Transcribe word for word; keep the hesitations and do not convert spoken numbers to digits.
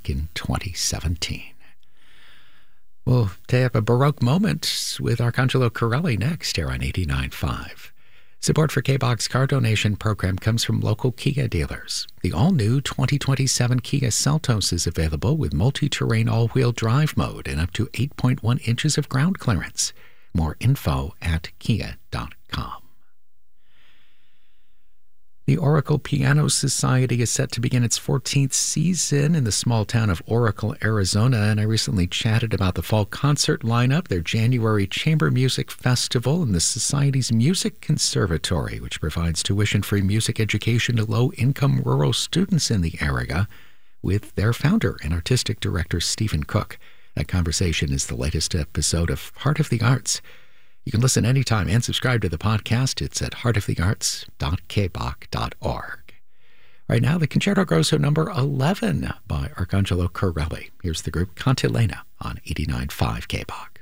back in twenty seventeen. We'll take a Baroque moment with Arcangelo Corelli next here on eighty-nine point five. Support for K B O C's car donation program comes from local Kia dealers. The all-new twenty twenty-seven Kia Seltos is available with multi-terrain all-wheel drive mode and up to eight point one inches of ground clearance. More info at kia dot com. The Oracle Piano Society is set to begin its fourteenth season in the small town of Oracle, Arizona, and I recently chatted about the fall concert lineup, their January Chamber Music Festival, and the Society's Music Conservatory, which provides tuition-free music education to low-income rural students in the area, with their founder and artistic director, Stephen Cook. That conversation is the latest episode of Heart of the Arts. You can listen anytime and subscribe to the podcast. It's at heart of the arts dot k b o c dot org. Right now, the Concerto Grosso number eleven by Arcangelo Corelli. Here's the group Cantilena on eighty-nine point five K B O C.